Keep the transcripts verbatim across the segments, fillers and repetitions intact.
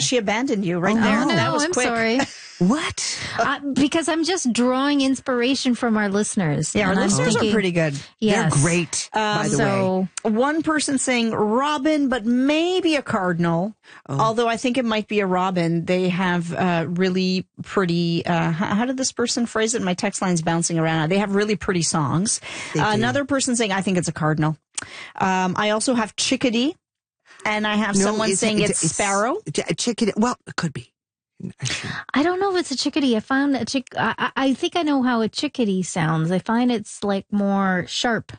she abandoned you right Oh, there. no. That was I'm quick. sorry. What? uh, because I'm just drawing inspiration from our listeners. Yeah, our and I'm listeners thinking, are pretty good. Yes. They're great, by the so, way. One person saying robin, but maybe a cardinal. Oh. Although I think it might be a robin. They have uh, really pretty, uh, how, how did this person phrase it? My text line's bouncing around. They have really pretty songs. They Uh, do. another person saying, I think it's a cardinal. Um, I also have chickadee. And I have No, someone it's- saying it's- it's, sparrow. A chicken. Well, it could be. I don't know if it's a chickadee. I found a chick. I, I I think I know how a chickadee sounds. I find it's like more sharp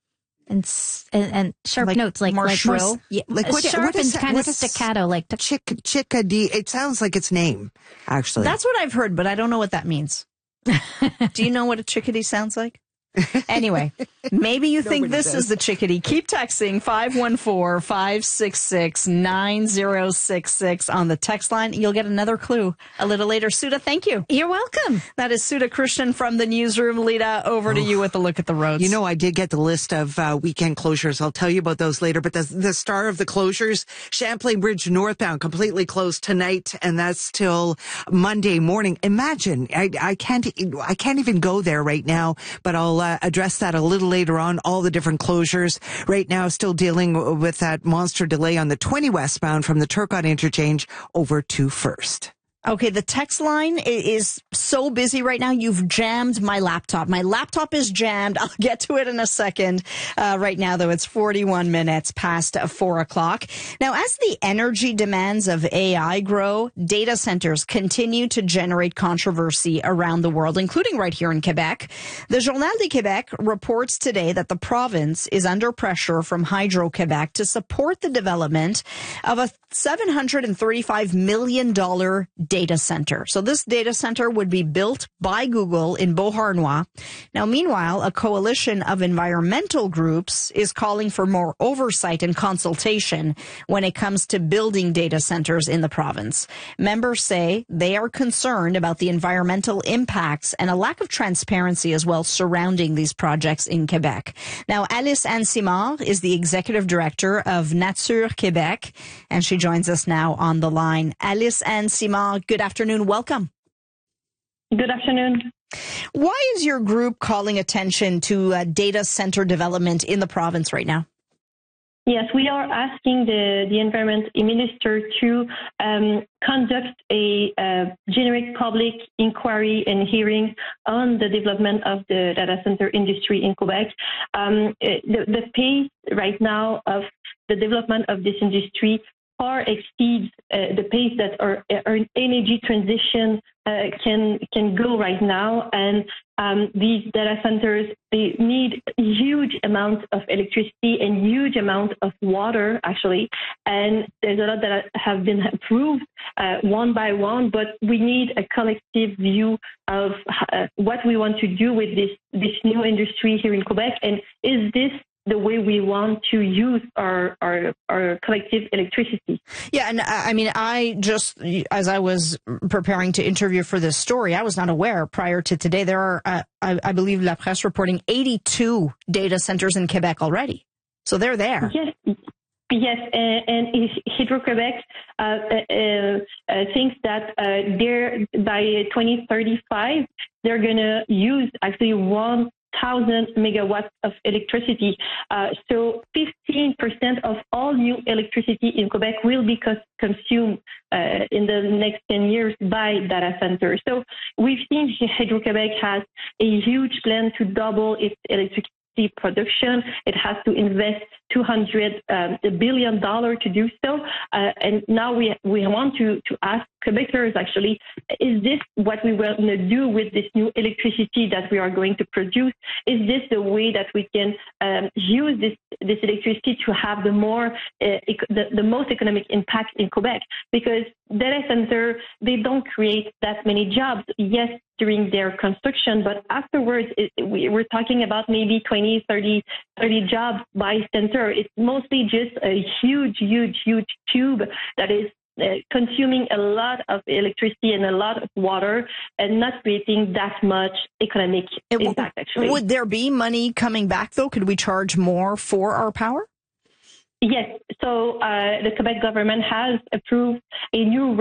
and s- and, and sharp Like notes, like more like shrill? More, yeah, Like what- sharp what is and that- kind of what is- staccato, like t- Chick, chickadee. It sounds like its name, actually. That's what I've heard, but I don't know what that means. Do you know what a chickadee sounds like? Anyway, maybe you think Nobody this does. is the chickadee. Keep texting five one four, five six six, nine zero six six on the text line. You'll get another clue a little later. Suda, thank you. You're welcome. That is Suda Christian from the newsroom. Lita, over to you with a look at the roads. You know, I did get the list of uh, weekend closures. I'll tell you about those later. But the, the star of the closures, Champlain Bridge northbound, completely closed tonight, and that's till Monday morning. Imagine, I, I can't, I can't even go there right now. But I'll uh, address that a little later on. All the different closures right now, still dealing with that monster delay on the twenty westbound from the Turcotte interchange over to First. Okay, the text line i- is so busy right now. You've jammed my laptop. My laptop is jammed. I'll get to it in a second. Uh, right now, though, it's forty-one minutes past uh, four o'clock. Now, as the energy demands of A I grow, data centers continue to generate controversy around the world, including right here in Quebec. The Journal de Québec reports today that the province is under pressure from Hydro-Quebec to support the development of a seven hundred thirty-five million dollars data center. So this data center would be built by Google in Beauharnois. Now, meanwhile, a coalition of environmental groups is calling for more oversight and consultation when it comes to building data centers in the province. Members say they are concerned about the environmental impacts and a lack of transparency as well surrounding these projects in Quebec. Now, Alice Anne Simard is the executive director of Nature Québec, and she joins us now on the line. Alice Anne Simard, good afternoon. Welcome. Good afternoon. Why is your group calling attention to uh, data center development in the province right now? Yes, we are asking the, the environment minister to um, conduct a uh, generic public inquiry and hearing on the development of the data center industry in Quebec. Um, the, the pace right now of the development of this industry far exceeds uh, the pace that our, our energy transition uh, can can go right now, and um, these data centers, they need huge amounts of electricity and huge amounts of water, actually, and there's a lot that have been approved uh, one by one, but we need a collective view of uh, what we want to do with this this new industry here in Quebec, and is this the way we want to use our, our our collective electricity. Yeah, and I mean, I just, as I was preparing to interview for this story, I was not aware prior to today. There are, uh, I, I believe, La Presse reporting eighty-two data centers in Quebec already. So they're there. Yes. Yes, and, and Hydro-Quebec uh, uh, uh, thinks that uh, they're, by twenty thirty-five, they're going to use actually one thousand megawatts of electricity. Uh, so fifteen percent of all new electricity in Quebec will be cons- consumed uh, in the next ten years by data centers. So we've seen Hydro-Quebec has a huge plan to double its electricity production. It has to invest two hundred um, billion dollars to do so. Uh, and now we we want to, to ask Quebecers, actually, is this what we want to do with this new electricity that we are going to produce? Is this the way that we can um, use this this electricity to have the more uh, ec- the, the most economic impact in Quebec? Because data center, they don't create that many jobs. Yes, during their construction, but afterwards, it, we, we're talking about maybe twenty, thirty, thirty jobs by center. It's mostly just a huge, huge, huge tube that is uh, consuming a lot of electricity and a lot of water and not creating that much economic It, impact, actually. Would there be money coming back, though? Could we charge more for our power? Yes. So uh, the Quebec government has approved a new